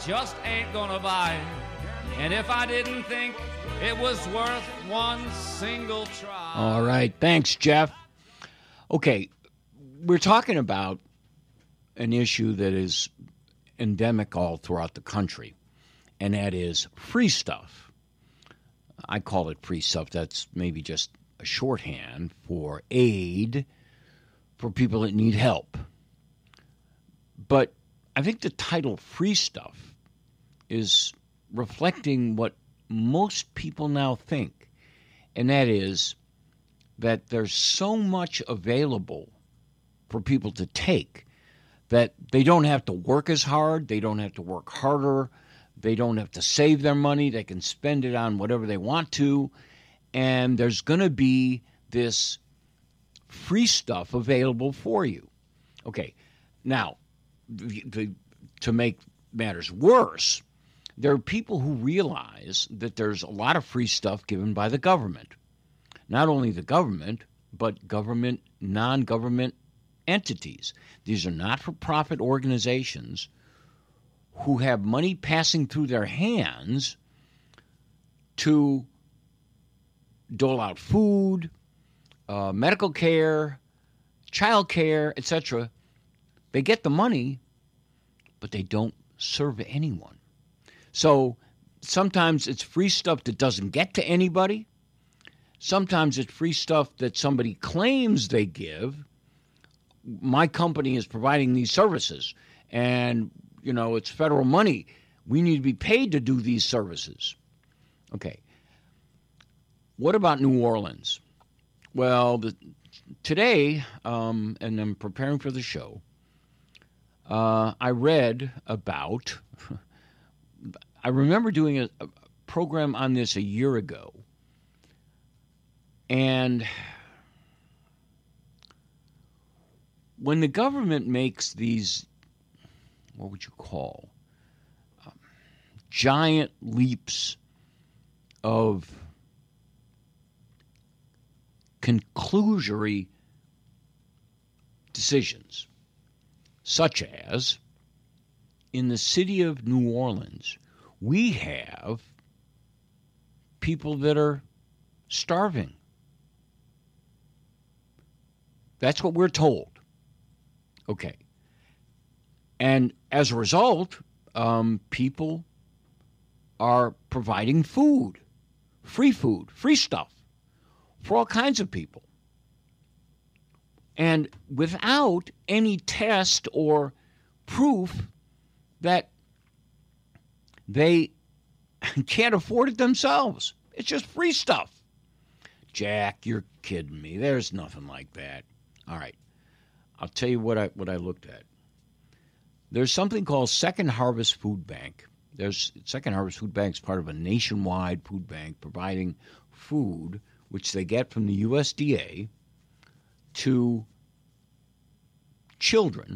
just ain't gonna buy. And if I didn't think it was worth one single try. All right. Thanks, Jeff. Okay. We're talking about an issue that is endemic all throughout the country, and that is free stuff. I call it free stuff. That's maybe just a shorthand for aid for people that need help. But I think the title free stuff is reflecting what most people now think, and that is that there's so much available for people to take that they don't have to work as hard, they don't have to work harder, they don't have to save their money, they can spend it on whatever they want to, and there's going to be this free stuff available for you. Okay, now, to make matters worse, there are people who realize that there's a lot of free stuff given by the government. Not only the government, but government, non-government entities. These are not-for-profit organizations who have money passing through their hands to dole out food, medical care, child care, etc. They get the money, but they don't serve anyone. So sometimes it's free stuff that doesn't get to anybody. Sometimes it's free stuff that somebody claims they give. My company is providing these services, and, it's federal money. We need to be paid to do these services. Okay. What about New Orleans? Well, today, and I'm preparing for the show, I read about, I remember doing a program on this a year ago, and when the government makes these, what would you call, giant leaps of conclusory decisions, such as in the city of New Orleans, we have people that are starving. That's what we're told. Okay. And as a result, people are providing food, free stuff for all kinds of people. And without any test or proof that they can't afford it themselves. It's just free stuff. Jack, you're kidding me. There's nothing like that. All right. I'll tell you what I looked at. There's something called Second Harvest Food Bank. Second Harvest Food Bank is part of a nationwide food bank providing food, which they get from the USDA, to children